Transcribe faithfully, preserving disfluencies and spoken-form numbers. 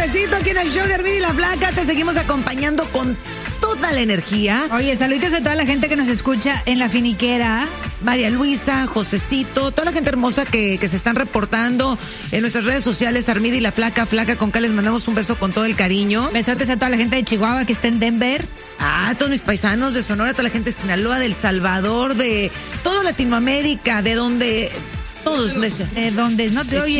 tardecito aquí en el show de Armin y la Flaca. Te seguimos acompañando con toda la energía. Oye, saluditos a toda la gente que nos escucha en La Finiquera. María Luisa, Josecito, toda la gente hermosa que, que se están reportando en nuestras redes sociales, Armin y la Flaca, Flaca con K, les mandamos un beso con todo el cariño. Besotes a toda la gente de Chihuahua que está en Denver. Ah, todos mis paisanos de Sonora, toda la gente de Sinaloa, de El Salvador, de todo Latinoamérica, de donde... Todos, de donde no te oye.